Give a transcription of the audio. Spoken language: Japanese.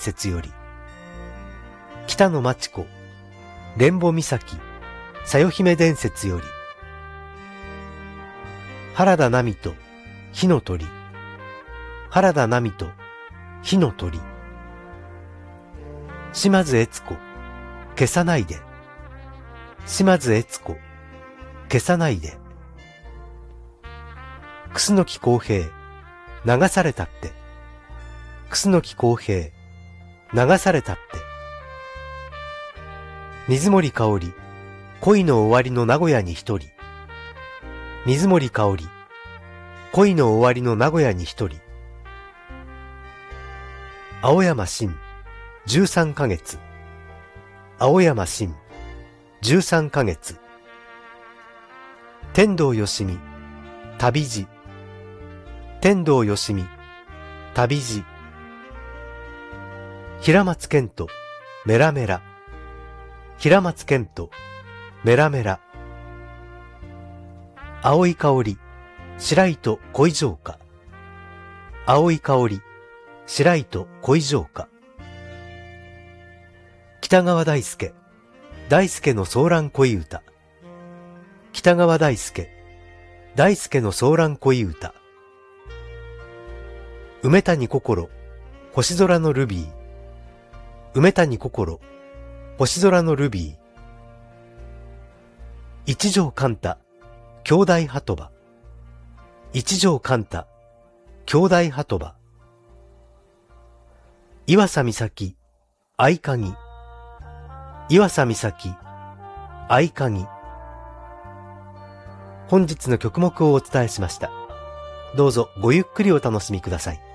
説より、北野真知子、蓮保岬、さよ姫伝説より、原田波と火の鳥、原田波と火の鳥、島津悦子、消さないで、島津悦子、消さないで、楠木公平、流されたって、楠木公平、流されたって、水森かおり、恋の終わりの名古屋に一人、水森かおり、恋の終わりの名古屋に一人、青山真、13ヶ月、青山真、13ヶ月、天童よしみ、旅路、天童よしみ、旅路、平松健人、メラメラ、平松健人、メラメラ、青い香り、白糸恋城下、青い香り、白糸恋城下、北川大輔、大輔のソーラン恋歌、北川大輔、大輔のソーラン恋歌、梅谷心、星空のルビー、梅谷心、星空のルビー、一条寛太、兄弟鳩場、一条寛太、兄弟鳩場、岩佐美咲、合鍵、岩佐美咲、合鍵。本日の曲目をお伝えしました。どうぞごゆっくりお楽しみください。